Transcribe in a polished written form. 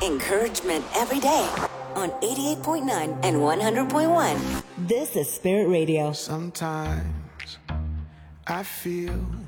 Encouragement every day on 88.9 and 100.1. This is Spirit Radio. Sometimes I feel